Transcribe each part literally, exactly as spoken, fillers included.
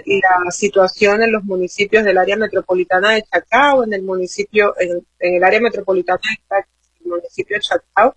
la situación en los municipios del área metropolitana de Chacao, en el municipio, en, en el área metropolitana de el municipio de Chacao.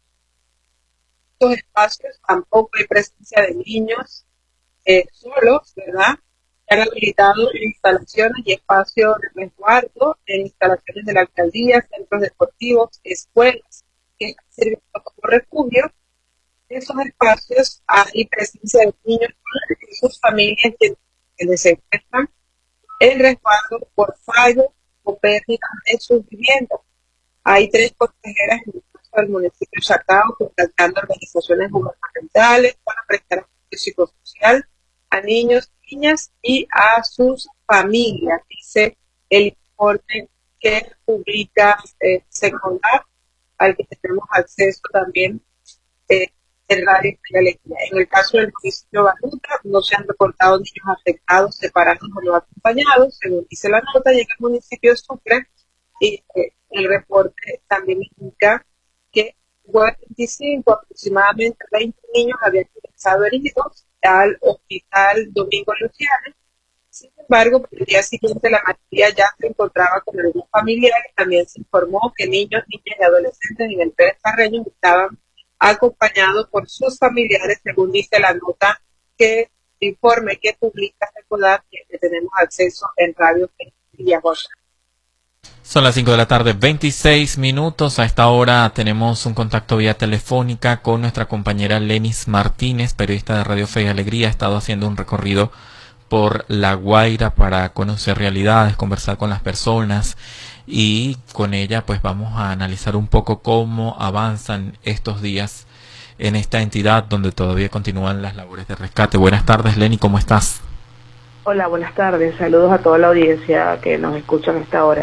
Estos espacios tampoco hay presencia de niños eh, solos, ¿verdad? Se han habilitado instalaciones y espacios de resguardo en instalaciones de la alcaldía, centros deportivos, escuelas que están sirviendo como refugio. En esos espacios hay presencia de niños y sus familias que, que les encuentran en resguardo por fallo o pérdida de sus viviendas. Hay tres consejeras en el caso del municipio de Chacao contactando organizaciones gubernamentales para prestar apoyo psicosocial a niños, niñas y a sus familias, dice el informe que publica eh, Secondar, al que tenemos acceso también eh, en Radio Fe y Alegría. En el caso del municipio de Baruta, no se han reportado niños afectados, separados o no acompañados, según dice la nota, y en el municipio de Sucre, y eh, el reporte también indica que veinticinco, aproximadamente veinte niños habían ingresado heridos al hospital Domingo Luciano. Sin embargo, por el día siguiente la mayoría ya se encontraba con algunos familiares. También se informó que niños, niñas y adolescentes en el Pérez Carreño estaban acompañados por sus familiares, según dice la nota que informe que publica Secodar, que tenemos acceso en Radio Fe y Alegría. Son las cinco de la tarde, veintiséis minutos. A esta hora tenemos un contacto vía telefónica con nuestra compañera Lenis Martínez, periodista de Radio Fe y Alegría. Ha estado haciendo un recorrido por La Guaira para conocer realidades, conversar con las personas, y con ella pues vamos a analizar un poco cómo avanzan estos días en esta entidad donde todavía continúan las labores de rescate. Buenas tardes, Leni, ¿cómo estás? Hola, buenas tardes. Saludos a toda la audiencia que nos escuchan a esta hora.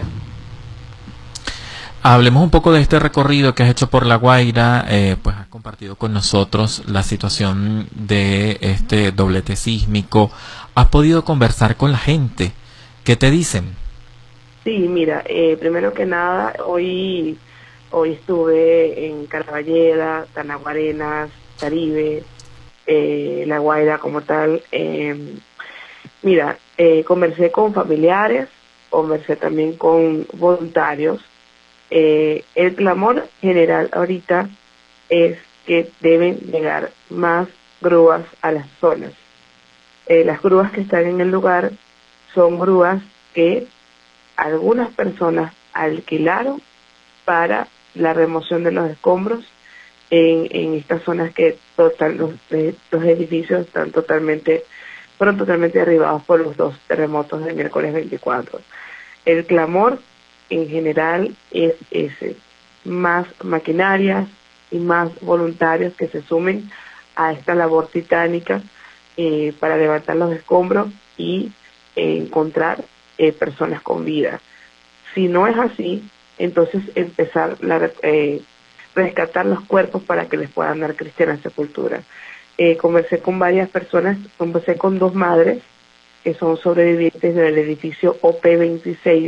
Hablemos un poco de este recorrido que has hecho por La Guaira. Eh, pues has compartido con nosotros la situación de este doblete sísmico. ¿Has podido conversar con la gente? ¿Qué te dicen? Sí, mira, eh, primero que nada, hoy hoy estuve en Caraballeda, Tanaguarenas, Caribe, eh, La Guaira como tal. Eh, mira, eh, conversé con familiares, conversé también con voluntarios. Eh, el clamor general ahorita es que deben llegar más grúas a las zonas. Eh, las grúas que están en el lugar son grúas que algunas personas alquilaron para la remoción de los escombros en, en estas zonas que total, los, eh, los edificios están totalmente, fueron totalmente derribados por los dos terremotos de miércoles veinticuatro. El clamor en general es ese, más maquinarias y más voluntarios que se sumen a esta labor titánica eh, para levantar los escombros y eh, encontrar eh, personas con vida. Si no es así, entonces empezar la, eh, rescatar los cuerpos para que les puedan dar cristiana sepultura. Eh, conversé con varias personas, conversé con dos madres que son sobrevivientes del edificio O P veintiséis.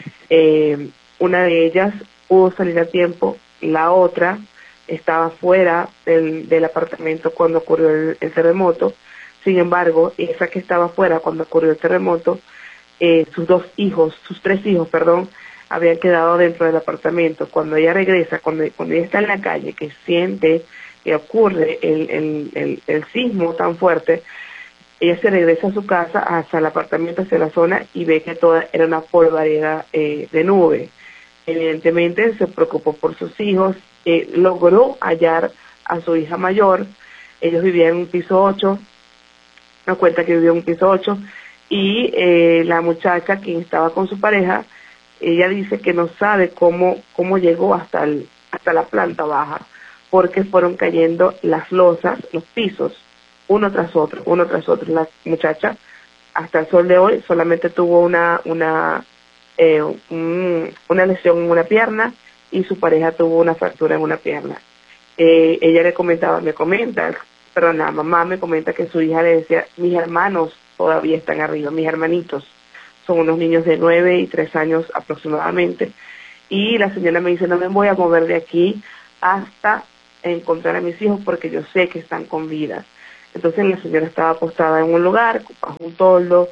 Eh, una de ellas pudo salir a tiempo, la otra estaba fuera del, del apartamento cuando ocurrió el, el terremoto. Sin embargo, esa que estaba fuera cuando ocurrió el terremoto, eh, sus dos hijos, sus tres hijos, perdón, habían quedado dentro del apartamento. Cuando ella regresa, cuando, cuando ella está en la calle, que siente que ocurre el, el, el, el sismo tan fuerte, ella se regresa a su casa, hasta el apartamento, hacia la zona, y ve que toda era una polvareda eh, de nube. Evidentemente se preocupó por sus hijos, eh, logró hallar a su hija mayor. Ellos vivían en un piso ocho, nos cuenta que vivía en un piso ocho, y eh, la muchacha, quien estaba con su pareja, ella dice que no sabe cómo, cómo llegó hasta, el, hasta la planta baja, porque fueron cayendo las losas, los pisos, uno tras otro, uno tras otro. La muchacha, hasta el sol de hoy, solamente tuvo una una eh, un, una lesión en una pierna, y su pareja tuvo una fractura en una pierna. Eh, ella le comentaba, me comenta, perdón, la mamá me comenta que su hija le decía, mis hermanos todavía están arriba, mis hermanitos. Son unos niños de nueve y tres años aproximadamente. Y la señora me dice, no me voy a mover de aquí hasta encontrar a mis hijos porque yo sé que están con vida. Entonces la señora estaba acostada en un lugar, bajo un toldo,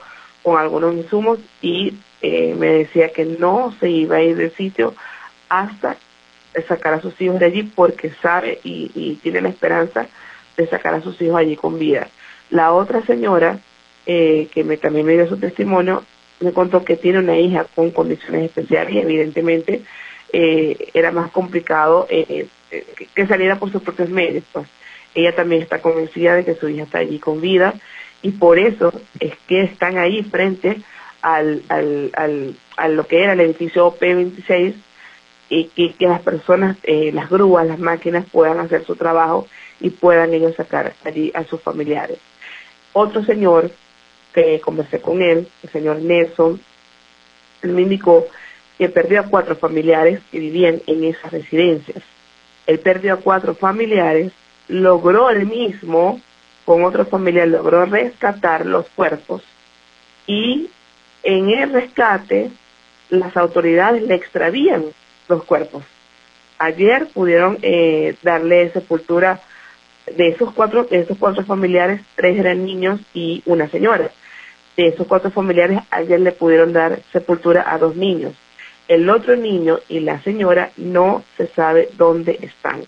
con algunos insumos y eh, me decía que no se iba a ir del sitio hasta sacar a sus hijos de allí, porque sabe y, y tiene la esperanza de sacar a sus hijos allí con vida. La otra señora, eh, que me, también me dio su testimonio, me contó que tiene una hija con condiciones especiales y evidentemente eh, era más complicado eh, eh, que saliera por sus propios medios. Pues ella también está convencida de que su hija está allí con vida y por eso es que están ahí frente al, al, al, a lo que era el edificio P veintiséis y que, que las personas, eh, las grúas, las máquinas puedan hacer su trabajo y puedan ellos sacar allí a sus familiares. Otro señor que conversé con él, el señor Nelson, él me indicó que perdió a cuatro familiares que vivían en esas residencias. Él perdió a cuatro familiares, logró él mismo, con otro familiar, logró rescatar los cuerpos y en el rescate las autoridades le extravían los cuerpos. Ayer pudieron eh, darle sepultura de esos cuatro, de esos cuatro familiares, tres eran niños y una señora. De esos cuatro familiares, ayer le pudieron dar sepultura a dos niños. El otro niño y la señora no se sabe dónde están.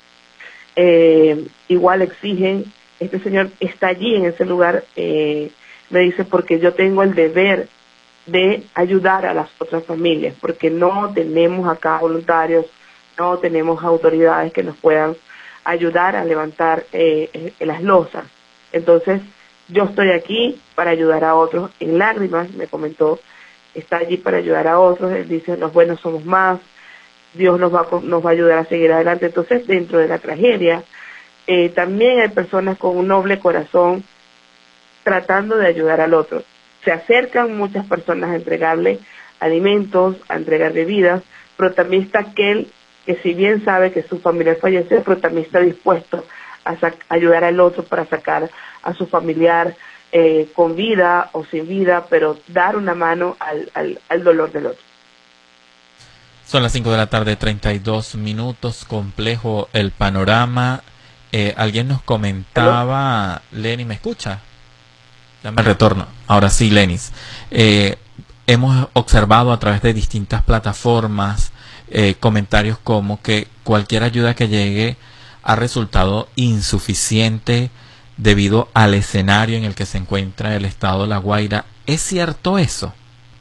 Eh, igual exigen, este señor está allí en ese lugar, eh, me dice, porque yo tengo el deber de ayudar a las otras familias, porque no tenemos acá voluntarios, no tenemos autoridades que nos puedan ayudar a levantar eh, eh, las losas. Entonces, yo estoy aquí para ayudar a otros. En lágrimas, me comentó, está allí para ayudar a otros. Él dice, los buenos somos más, Dios nos va, nos va a ayudar a seguir adelante. Entonces, dentro de la tragedia, eh, también hay personas con un noble corazón tratando de ayudar al otro. Se acercan muchas personas a entregarle alimentos, a entregar bebidas, pero también está aquel que si bien sabe que su familiar falleció, pero también está dispuesto a ayudar al otro para sacar a su familiar eh, con vida o sin vida, pero dar una mano al, al, al dolor del otro. Son las cinco de la tarde, treinta y dos minutos, complejo el panorama. Eh, alguien nos comentaba, ¿aló? Lenny, ¿me escucha? Ya me retorno. Ahora sí, Lenis. Eh, hemos observado a través de distintas plataformas eh, comentarios como que cualquier ayuda que llegue ha resultado insuficiente debido al escenario en el que se encuentra el estado de La Guaira. ¿Es cierto eso?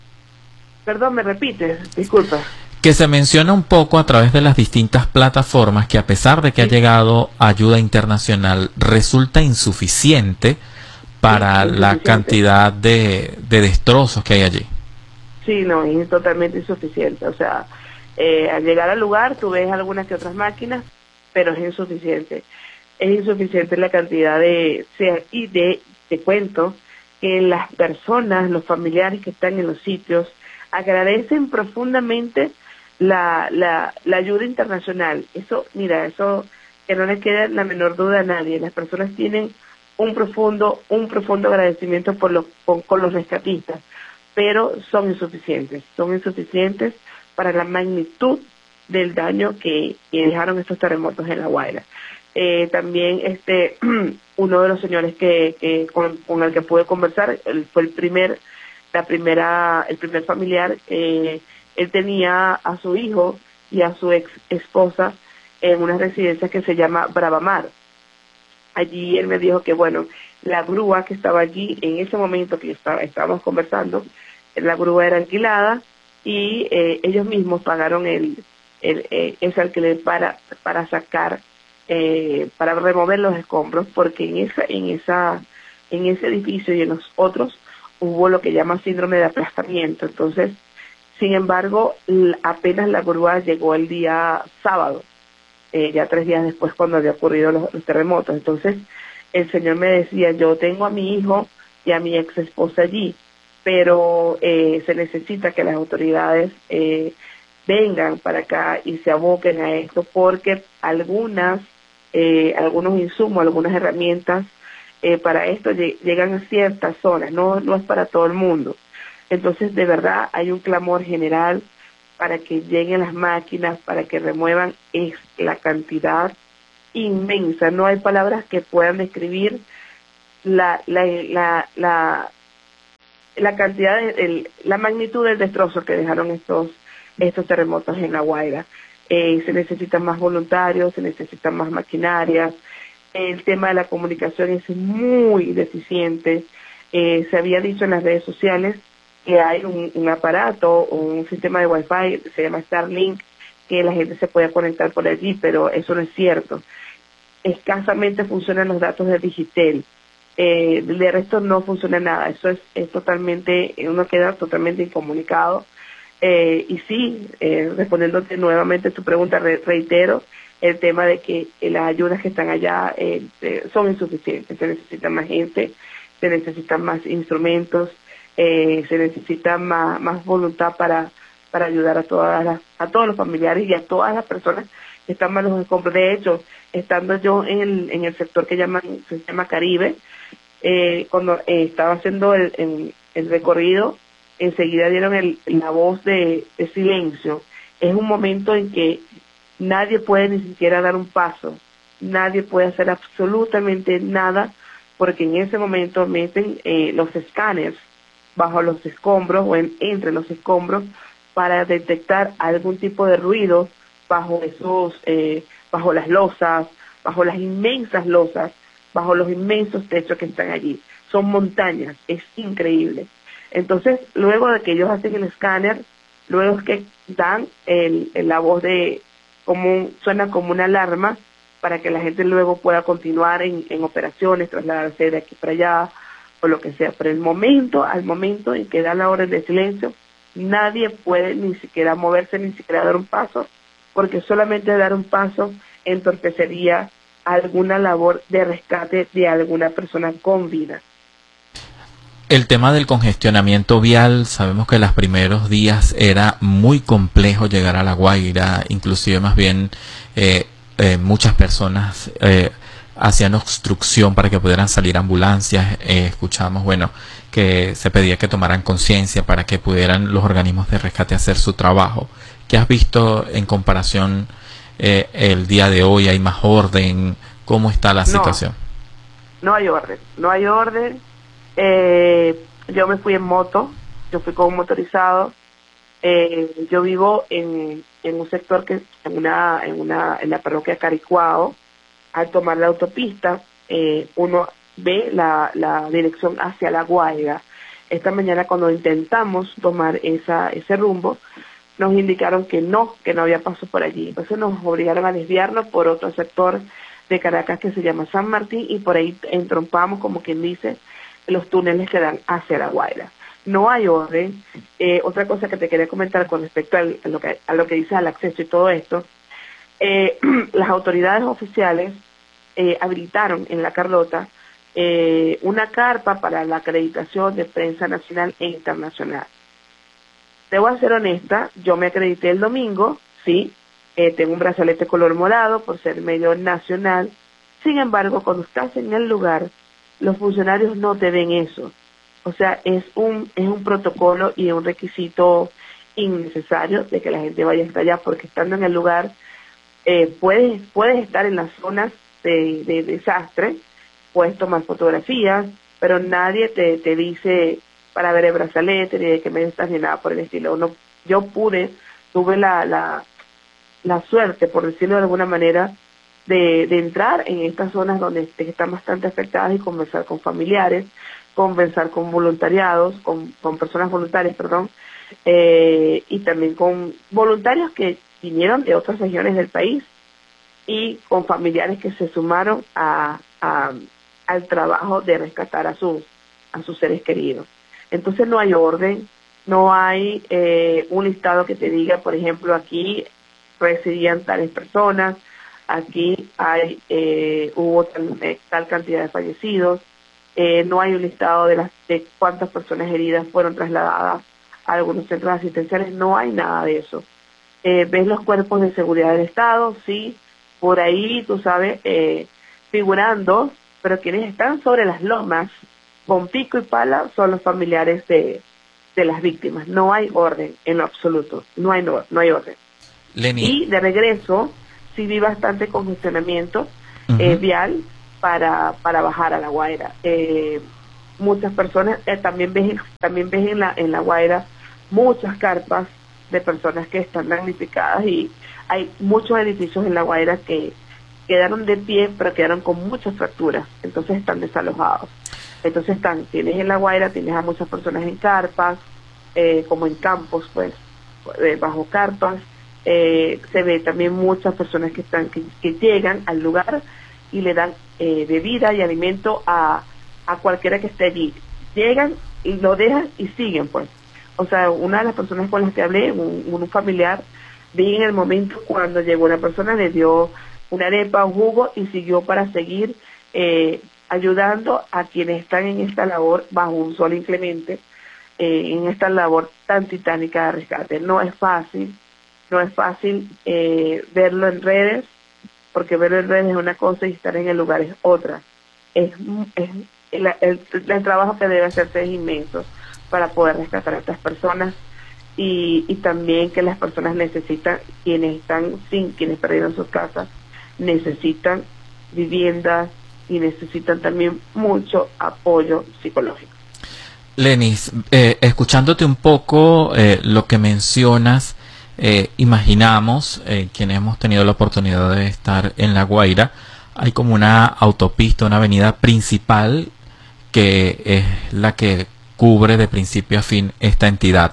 Perdón, me repites, disculpa. Que se menciona un poco a través de las distintas plataformas que a pesar de que sí ha llegado ayuda internacional, resulta insuficiente para sí, la cantidad de, de destrozos que hay allí. Sí, no, es totalmente insuficiente. O sea, eh, al llegar al lugar tú ves algunas que otras máquinas, pero es insuficiente. Es insuficiente la cantidad de... Sea, y de, te cuento que las personas, los familiares que están en los sitios, agradecen profundamente la, la, la ayuda internacional. Eso, mira, eso que no le queda la menor duda a nadie. Las personas tienen un profundo, un profundo agradecimiento por los, con, con los rescatistas, pero son insuficientes, son insuficientes para la magnitud del daño que, que dejaron estos terremotos en La Guaira. Eh, también este uno de los señores que, que con, con el que pude conversar, él fue el primer, la primera, el primer familiar. Eh, él tenía a su hijo y a su ex esposa en una residencia que se llama Bravamar. Allí él me dijo que, bueno, la grúa que estaba allí, en ese momento que estaba, estábamos conversando, la grúa era alquilada y eh, ellos mismos pagaron el, el eh, ese alquiler para, para sacar, eh, para remover los escombros, porque en esa, en esa, en ese edificio y en los otros hubo lo que llaman síndrome de aplastamiento. Entonces, sin embargo, apenas la grúa llegó el día sábado, Eh, ya tres días después cuando había ocurrido los, los terremotos. Entonces el señor me decía, yo tengo a mi hijo y a mi ex esposa allí, pero eh, se necesita que las autoridades eh, vengan para acá y se aboquen a esto, porque algunas eh, algunos insumos, algunas herramientas eh, para esto lleg llegan a ciertas zonas, no, no es para todo el mundo. Entonces de verdad hay un clamor general para que lleguen las máquinas, para que remuevan es la cantidad inmensa. No hay palabras que puedan describir la, la, la, la, la cantidad, de, el, la magnitud del destrozo que dejaron estos, estos terremotos en La Guaira. Eh, se necesitan más voluntarios, se necesitan más maquinarias, el tema de la comunicación es muy deficiente. Eh, se había dicho en las redes sociales que hay un, un aparato o un sistema de Wi-Fi, se llama Starlink, que la gente se puede conectar por allí, pero eso no es cierto. Escasamente funcionan los datos de Digitel. Eh, de resto no funciona nada. Eso es, es totalmente, uno queda totalmente incomunicado. Eh, y sí, eh, respondiéndote nuevamente tu pregunta, re reitero el tema de que eh, las ayudas que están allá eh, eh, son insuficientes. Se necesita más gente, se necesitan más instrumentos, eh, se necesita más, más voluntad para, para ayudar a todas las, a todos los familiares y a todas las personas que están más los escombros. De hecho, estando yo en el, en el sector que llaman, se llama Caribe, eh, cuando eh, estaba haciendo el, el, el recorrido, enseguida dieron el, la voz de, de silencio. Es un momento en que nadie puede ni siquiera dar un paso, nadie puede hacer absolutamente nada, porque en ese momento meten eh, los escáneres bajo los escombros o en, entre los escombros para detectar algún tipo de ruido bajo esos, eh, bajo las losas, bajo las inmensas losas, bajo los inmensos techos que están allí. Son montañas, es increíble. Entonces, luego de que ellos hacen el escáner, luego es que dan el, el, la voz de, como un, suena como una alarma para que la gente luego pueda continuar en, en operaciones, trasladarse de aquí para allá o lo que sea. Pero el momento, al momento en que da la orden de silencio, nadie puede ni siquiera moverse, ni siquiera dar un paso, porque solamente dar un paso entorpecería alguna labor de rescate de alguna persona con vida. El tema del congestionamiento vial, sabemos que los primeros días era muy complejo llegar a La Guaira, inclusive más bien eh, eh, muchas personas eh, hacían obstrucción para que pudieran salir ambulancias. Eh, escuchamos, bueno, que se pedía que tomaran conciencia para que pudieran los organismos de rescate hacer su trabajo. ¿Qué has visto en comparación eh, el día de hoy? ¿Hay más orden? ¿Cómo está la situación? No, no hay orden, no hay orden. Eh, yo me fui en moto, yo fui con un motorizado. Eh, yo vivo en, en un sector que en una en una en la parroquia Caricuao. Al tomar la autopista, eh, uno ve la, la dirección hacia La Guaira. Esta mañana, cuando intentamos tomar esa ese rumbo, nos indicaron que no, que no había paso por allí. Entonces nos obligaron a desviarnos por otro sector de Caracas que se llama San Martín, y por ahí entrompamos, como quien dice, los túneles que dan hacia La Guaira. No hay orden. Eh, otra cosa que te quería comentar con respecto al, a, lo que, a lo que dice al acceso y todo esto, eh, las autoridades oficiales eh, habilitaron en La Carlota eh, una carpa para la acreditación de prensa nacional e internacional. Debo ser honesta, yo me acredité el domingo, sí, eh, tengo un brazalete color morado por ser medio nacional. Sin embargo, cuando estás en el lugar, los funcionarios no te ven eso. O sea, es un es un protocolo y un requisito innecesario de que la gente vaya hasta allá, porque estando en el lugar eh, puedes puedes estar en las zonas de, de desastre, puedes tomar fotografías, pero nadie te, te dice para ver el brazalete, ni de qué medio estás, ni nada por el estilo. Uno, yo pude, tuve la, la, la suerte, por decirlo de alguna manera, De, de entrar en estas zonas donde están bastante afectadas y conversar con familiares, conversar con voluntariados, con, con personas voluntarias, perdón, eh, y también con voluntarios que vinieron de otras regiones del país y con familiares que se sumaron a, a, al trabajo de rescatar a sus, a sus seres queridos. Entonces no hay orden, no hay eh, un listado que te diga, por ejemplo, aquí residían tales personas, aquí hay eh, hubo tal, eh, tal cantidad de fallecidos, eh, no hay un listado de las de cuántas personas heridas fueron trasladadas a algunos centros asistenciales, no hay nada de eso. Eh, ves los cuerpos de seguridad del Estado, sí, por ahí, tú sabes, eh, figurando, pero quienes están sobre las lomas con pico y pala son los familiares de, de las víctimas. No hay orden en lo absoluto, no hay, no, no hay orden. Leni. Y de regreso, sí vi bastante congestionamiento uh-huh. eh, vial para para bajar a La Guaira. Eh, muchas personas, eh, también ves, también ves en la, en La Guaira muchas carpas de personas que están damnificadas, y hay muchos edificios en La Guaira que quedaron de pie, pero quedaron con muchas fracturas, entonces están desalojados. Entonces están, tienes en La Guaira, tienes a muchas personas en carpas, eh, como en campos, pues, eh, bajo carpas. Eh, se ve también muchas personas que están que, que llegan al lugar y le dan eh, bebida y alimento a, a cualquiera que esté allí. Llegan y lo dejan y siguen, pues. O sea, una de las personas con las que hablé, un, un familiar, vi en el momento cuando llegó una persona, le dio una arepa, un jugo, y siguió para seguir eh, ayudando a quienes están en esta labor bajo un sol inclemente, eh, en esta labor tan titánica de rescate. No es fácil, no es fácil eh, verlo en redes, porque verlo en redes es una cosa y estar en el lugar es otra. Es, es el, el, el trabajo que debe hacerse es inmenso para poder rescatar a estas personas, y, y también que las personas necesitan, quienes están sin, quienes perdieron sus casas, necesitan viviendas y necesitan también mucho apoyo psicológico. Lenis, eh, escuchándote un poco eh, lo que mencionas, eh, imaginamos, eh, quienes hemos tenido la oportunidad de estar en La Guaira, hay como una autopista, una avenida principal que es la que cubre de principio a fin esta entidad.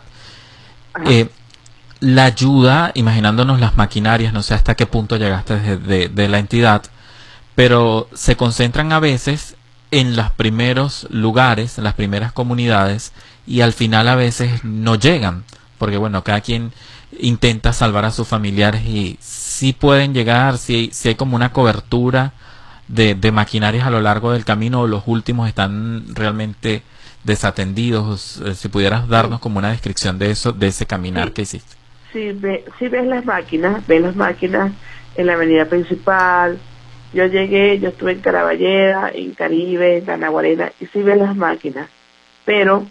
Eh, la ayuda, imaginándonos las maquinarias, no sé hasta qué punto llegaste de, de, de la entidad, pero se concentran a veces en los primeros lugares, en las primeras comunidades, y al final a veces no llegan, porque bueno, cada quien intenta salvar a sus familiares, y sí pueden llegar, si, si hay como una cobertura de, de maquinarias a lo largo del camino, o los últimos están realmente desatendidos. Eh, si pudieras darnos como una descripción de eso, de ese caminar sí, que hiciste. Sí, ve, sí ves las máquinas, ves las máquinas en la avenida principal. Yo llegué, yo estuve en Caraballeda, en Caribe, en Canaguarena, y sí ves las máquinas, pero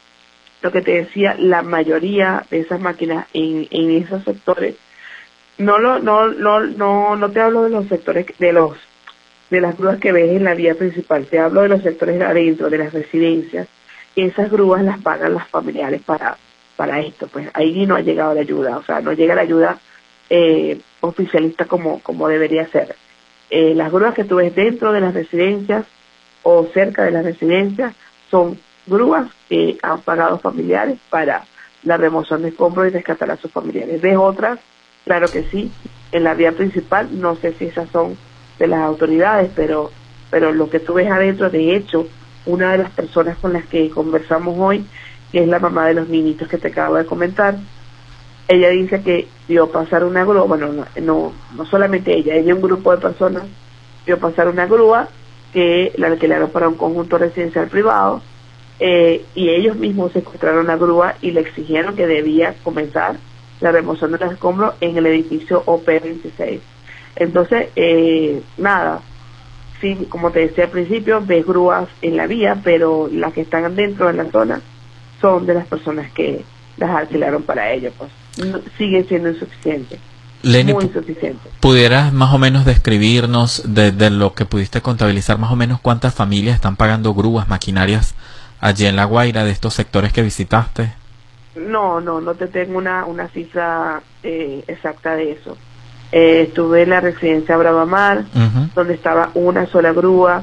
lo que te decía, la mayoría de esas máquinas en, en esos sectores, no lo, no, no, no, no te hablo de los sectores de los de las grúas que ves en la vía principal, te hablo de los sectores de adentro, de las residencias. Esas grúas las pagan las familiares para para esto, pues ahí no ha llegado la ayuda, o sea, no llega la ayuda eh, oficialista como, como debería ser. Eh, las grúas que tú ves dentro de las residencias o cerca de las residencias son grúas que han pagado familiares para la remoción de escombros y rescatar a sus familiares. ¿Ves otras? Claro que sí, en la vía principal, no sé si esas son de las autoridades, pero pero lo que tú ves adentro, de hecho, una de las personas con las que conversamos hoy, que es la mamá de los niñitos que te acabo de comentar, ella dice que vio pasar una grúa, bueno, no, no, no solamente ella, ella y un grupo de personas vio pasar una grúa que la alquilaron para un conjunto residencial privado, eh, y ellos mismos secuestraron la grúa y le exigieron que debía comenzar la remoción de los escombros en el edificio O P veintiséis. Entonces, eh, nada, sí, como te decía al principio, ves grúas en la vía, pero las que están dentro de la zona son de las personas que las alquilaron para ello, pues no, siguen siendo insuficientes. Leni, muy insuficientes. ¿Pudieras más o menos describirnos de, de lo que pudiste contabilizar, más o menos cuántas familias están pagando grúas, maquinarias allí en La Guaira, de estos sectores que visitaste? No, no, no te tengo una, una cifra eh, exacta de eso. Eh, estuve en la residencia Bravamar, uh-huh. donde estaba una sola grúa.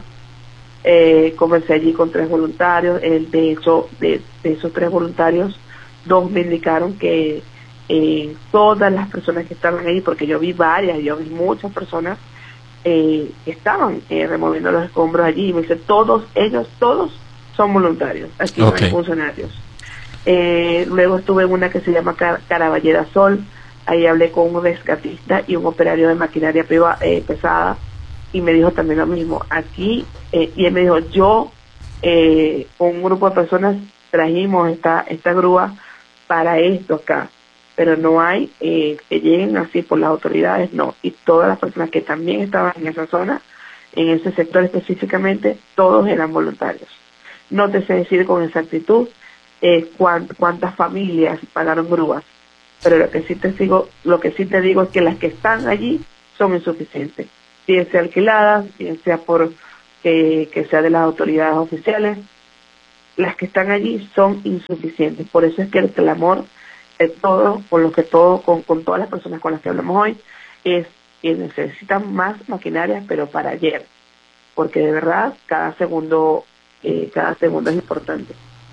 Eh, conversé allí con tres voluntarios. El, de hecho, de, de esos tres voluntarios, dos me indicaron que eh, todas las personas que estaban ahí, porque yo vi varias, yo vi muchas personas eh, que estaban eh, removiendo los escombros allí, y me dice, todos ellos, todos son voluntarios, aquí okay. no hay funcionarios. Eh, luego estuve en una que se llama Car Caraballeda Sol. Ahí hablé con un rescatista y un operario de maquinaria privada, eh, pesada, y me dijo también lo mismo. Aquí, eh, y él me dijo, yo eh, con un grupo de personas trajimos esta esta grúa para esto acá, pero no hay eh, que lleguen así por las autoridades, no. Y todas las personas que también estaban en esa zona, en ese sector específicamente, todos eran voluntarios. No te sé decir con exactitud eh, cuánt, cuántas familias pagaron grúas, pero lo que sí te sigo, lo que sí te digo es que las que están allí son insuficientes, bien sea alquiladas, bien sea por que, que sea de las autoridades oficiales, las que están allí son insuficientes. Por eso es que el clamor de todo, con lo que todo, con, con todas las personas con las que hablamos hoy, es que necesitan más maquinaria, pero para ayer, porque de verdad cada segundo, eh, cada segundo es importante.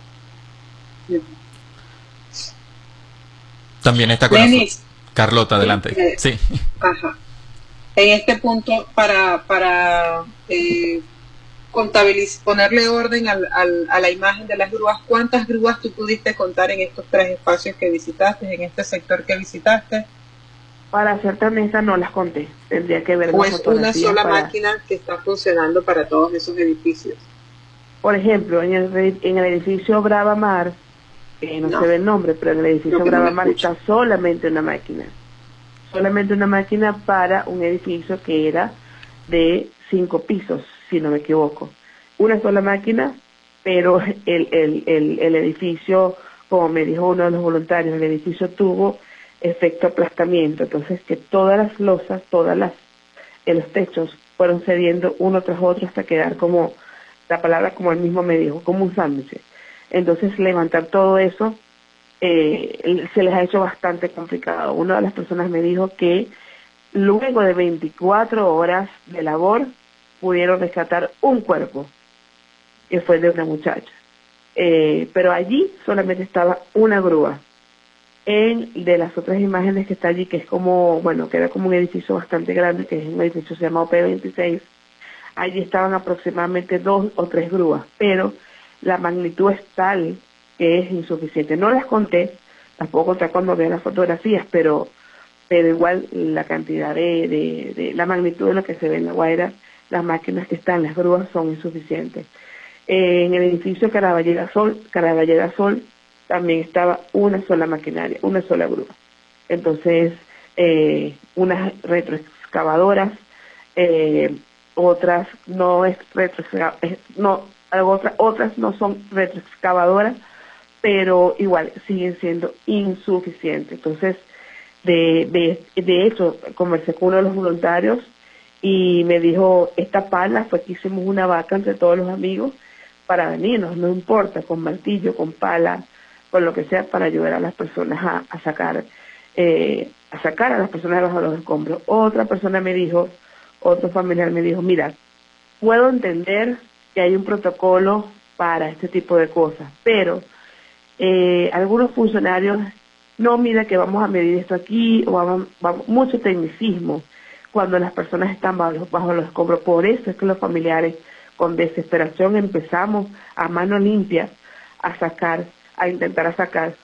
También está con Lenis, Carlota, adelante. Eh, sí. Ajá. En este punto, para, para eh, contabilizar, ponerle orden al, al, a la imagen de las grúas, ¿cuántas grúas tú pudiste contar en estos tres espacios que visitaste, en este sector que visitaste? Para ser tan honesta, no las conté. Tendría que ver ¿O las es una sola para... máquina que está funcionando para todos esos edificios? Por ejemplo, en el, en el edificio Brava Mar, eh, no, no se ve el nombre, pero en el edificio no, Brava no Mar está solamente una máquina. Solamente una máquina para un edificio que era de cinco pisos, si no me equivoco. Una sola máquina, pero el, el, el, el edificio, como me dijo uno de los voluntarios, el edificio tuvo efecto aplastamiento, entonces que todas las losas, todas las, en los techos fueron cediendo uno tras otro hasta quedar como, la palabra como él mismo me dijo, como un sándwich. Entonces levantar todo eso eh, se les ha hecho bastante complicado. Una de las personas me dijo que luego de veinticuatro horas de labor pudieron rescatar un cuerpo, que fue de una muchacha. Eh, pero allí solamente estaba una grúa. En de las otras imágenes que está allí, que es como, bueno, que era como un edificio bastante grande, que es un edificio que se llama O P veintiséis, allí estaban aproximadamente dos o tres grúas, pero la magnitud es tal que es insuficiente. No las conté, las puedo contar cuando vea las fotografías, pero pero igual la cantidad de, de, de la magnitud de lo que se ve en La Guaira, las máquinas que están, las grúas son insuficientes. Eh, en el edificio Caraballeda Sol, Caraballeda Sol, también estaba una sola maquinaria, una sola grúa. Entonces, eh, unas retroexcavadoras, eh, otras no es retroexcavadoras, no, otras, otras no son retroexcavadoras, pero igual siguen siendo insuficientes. Entonces, de, de, de hecho, conversé con uno de los voluntarios y me dijo, esta pala fue que hicimos una vaca entre todos los amigos para venirnos, no importa, con martillo, con pala, con lo que sea, para ayudar a las personas a, a sacar eh, a sacar a las personas debajo de los escombros. Otra persona me dijo, otro familiar me dijo, mira, puedo entender que hay un protocolo para este tipo de cosas, pero eh, algunos funcionarios, no, mira que vamos a medir esto aquí, o vamos, vamos, mucho tecnicismo cuando las personas están bajo, bajo los escombros. Por eso es que los familiares, con desesperación, empezamos a mano limpia a sacar, a intentar a sacar.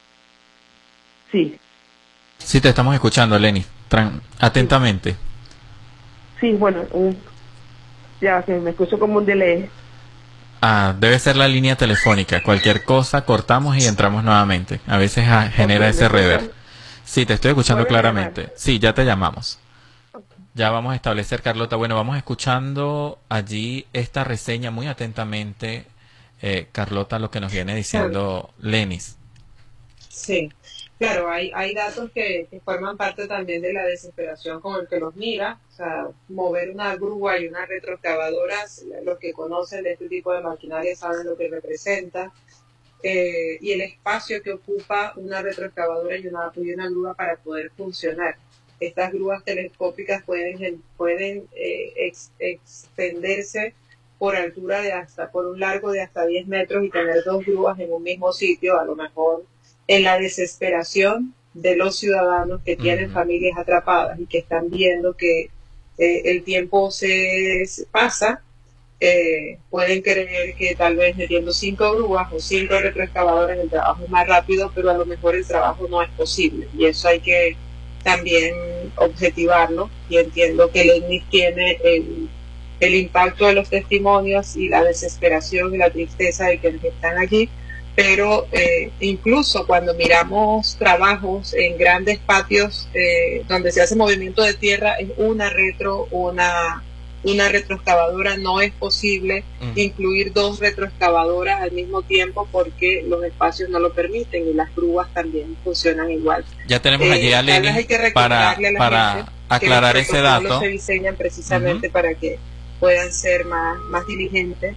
Sí. Sí, te estamos escuchando, Lenny. Tran atentamente. Sí, bueno, un, ya que me escucho como un delay. Ah, debe ser la línea telefónica. Cualquier cosa, cortamos y entramos nuevamente. A veces ah, genera Okay, ese rever. Sí, te estoy escuchando claramente. Llamar? Sí, ya te llamamos. Okay. Ya vamos a establecer, Carlota. Bueno, vamos escuchando allí esta reseña muy atentamente, eh, Carlota, lo que nos viene diciendo Lenis. Sí, claro, hay, hay datos que, que forman parte también de la desesperación con el que los mira. O sea, mover una grúa y una retroexcavadora, los que conocen de este tipo de maquinaria saben lo que representa. Eh, y el espacio que ocupa una retroexcavadora y una, y una grúa para poder funcionar. Estas grúas telescópicas pueden, pueden eh, ex, extenderse por altura de hasta, por un largo de hasta diez metros y tener dos grúas en un mismo sitio, a lo mejor en la desesperación de los ciudadanos que tienen uh-huh. familias atrapadas y que están viendo que eh, el tiempo se, se pasa, eh, pueden creer que tal vez metiendo cinco grúas o cinco retroexcavadoras el trabajo es más rápido, pero a lo mejor el trabajo no es posible, y eso hay que también objetivarlo. Y entiendo que Lenis tiene el, el impacto de los testimonios y la desesperación y la tristeza de quienes están allí, pero eh, incluso cuando miramos trabajos en grandes patios eh, donde se hace movimiento de tierra, es una retro, una una retroexcavadora, no es posible uh-huh. incluir dos retroexcavadoras al mismo tiempo porque los espacios no lo permiten, y las grúas también funcionan igual. Ya tenemos eh, allí a Lenis para, para aclarar ese dato. Se diseñan precisamente uh-huh. para que puedan ser más, más diligentes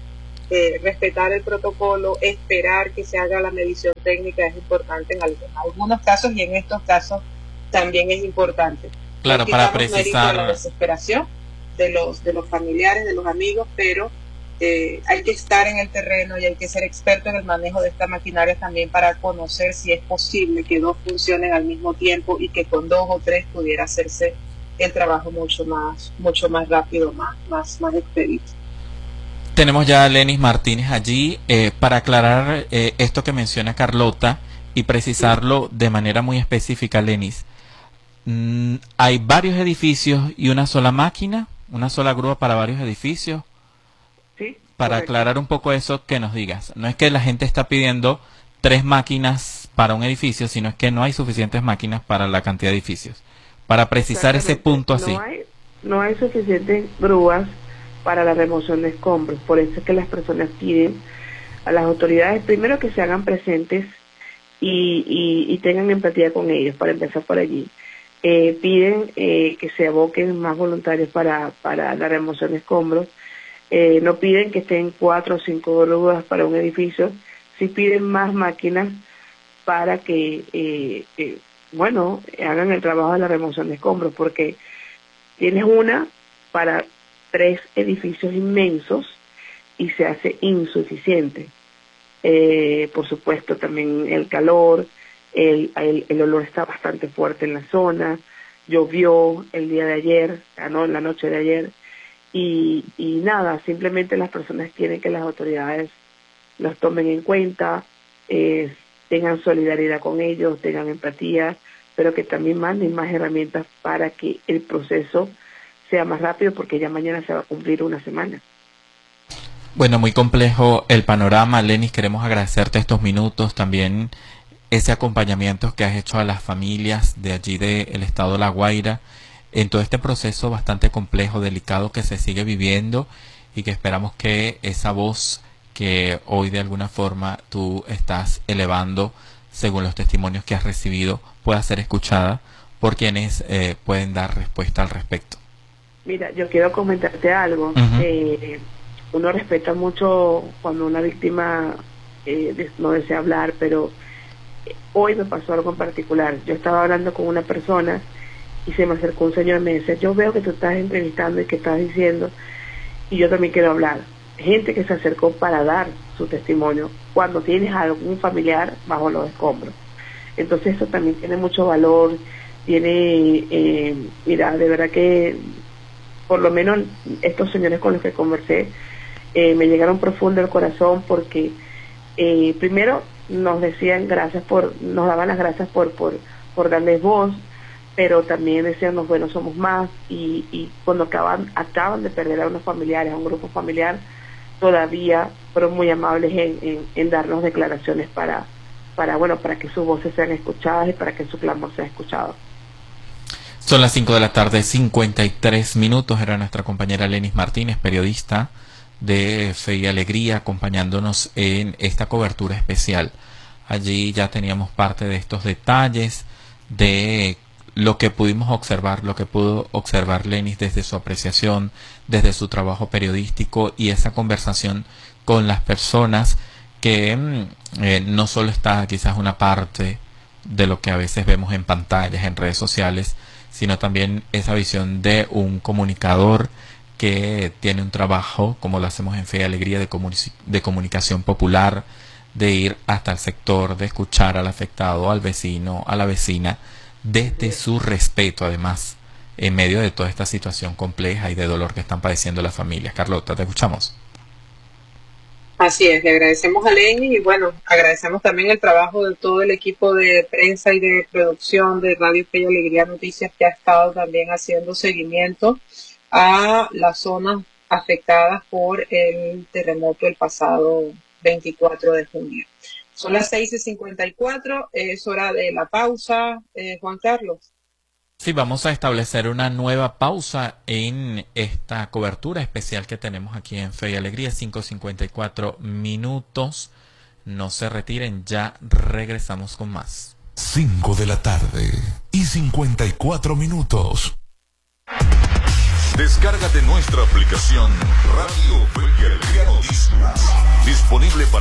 eh, respetar el protocolo, esperar que se haga la medición técnica es importante en algunos casos, y en estos casos también es importante. Claro, para precisar la desesperación de los de los familiares, de los amigos, pero eh, hay que estar en el terreno y hay que ser experto en el manejo de esta maquinaria también para conocer si es posible que dos funcionen al mismo tiempo y que con dos o tres pudiera hacerse el trabajo mucho más mucho más rápido, más más más expedito. Tenemos ya a Lenis Martínez allí eh, para aclarar eh, esto que menciona Carlota y precisarlo de manera muy específica, Lenis. Mm, ¿hay varios edificios y una sola máquina? ¿Una sola grúa para varios edificios? Sí. Para correcto. Aclarar un poco eso, que nos digas. No es que la gente está pidiendo tres máquinas para un edificio, sino es que no hay suficientes máquinas para la cantidad de edificios. Para precisar ese punto así. No hay, no hay suficientes grúas para la remoción de escombros. Por eso es que las personas piden a las autoridades, primero, que se hagan presentes y, y, y tengan empatía con ellos, para empezar por allí. Eh, piden eh, que se aboquen más voluntarios para, para la remoción de escombros. Eh, no piden que estén cuatro o cinco grúas para un edificio, sí piden más máquinas para que, eh, eh, bueno, hagan el trabajo de la remoción de escombros, porque tienes una para tres edificios inmensos y se hace insuficiente. Eh, por supuesto, también el calor, el, el, el olor está bastante fuerte en la zona, llovió el día de ayer, no, en la noche de ayer, y, y nada, simplemente las personas quieren que las autoridades los tomen en cuenta, eh, tengan solidaridad con ellos, tengan empatía, pero que también manden más herramientas para que el proceso sea más rápido, porque ya mañana se va a cumplir una semana. Bueno, muy complejo el panorama, Lenis. Queremos agradecerte estos minutos, también ese acompañamiento que has hecho a las familias de allí del estado de La Guaira en todo este proceso bastante complejo, delicado que se sigue viviendo, y que esperamos que esa voz que hoy de alguna forma tú estás elevando, según los testimonios que has recibido, pueda ser escuchada por quienes eh, pueden dar respuesta al respecto. Mira, yo quiero comentarte algo. Uh-huh. eh, uno respeta mucho cuando una víctima eh, no desea hablar, pero hoy me pasó algo en particular. Yo estaba hablando con una persona y se me acercó un señor y me dice: yo veo que tú estás entrevistando y que estás diciendo, y yo también quiero hablar. Gente que se acercó para dar su testimonio cuando tienes a algún familiar bajo los escombros. Entonces eso también tiene mucho valor, tiene, eh, mira, de verdad que por lo menos estos señores con los que conversé eh, me llegaron profundo al corazón, porque eh, primero nos decían gracias por, nos daban las gracias por, por, por darles voz, pero también decían, bueno, somos más, y, y cuando acaban, acaban de perder a unos familiares, a un grupo familiar, todavía fueron muy amables en, en, en darnos declaraciones para, para, bueno, para que sus voces sean escuchadas y para que su clamor sea escuchado. Son las cinco de la tarde, cincuenta y tres minutos. Era nuestra compañera Lenis Martínez, periodista de Fe y Alegría, acompañándonos en esta cobertura especial. Allí ya teníamos parte de estos detalles, de lo que pudimos observar, lo que pudo observar Lenis desde su apreciación, desde su trabajo periodístico, y esa conversación con las personas que eh, no solo está quizás una parte de lo que a veces vemos en pantallas, en redes sociales, sino también esa visión de un comunicador que tiene un trabajo, como lo hacemos en Fe y Alegría, de, comuni- de comunicación popular, de ir hasta el sector, de escuchar al afectado, al vecino, a la vecina, desde su respeto, además, en medio de toda esta situación compleja y de dolor que están padeciendo las familias. Carlota, te escuchamos. Así es, le agradecemos a Lenis y bueno, agradecemos también el trabajo de todo el equipo de prensa y de producción de Radio Fe y Alegría Noticias, que ha estado también haciendo seguimiento a las zonas afectadas por el terremoto el pasado veinticuatro de junio. Son las seis y cincuenta y cuatro, es hora de la pausa, eh, Juan Carlos. Sí, vamos a establecer una nueva pausa en esta cobertura especial que tenemos aquí en Fe y Alegría, cinco cincuenta y cuatro minutos. No se retiren, ya regresamos con más. cinco de la tarde y cincuenta y cuatro minutos. Descárgate nuestra aplicación Radio Fe y Alegría Noticias, disponible para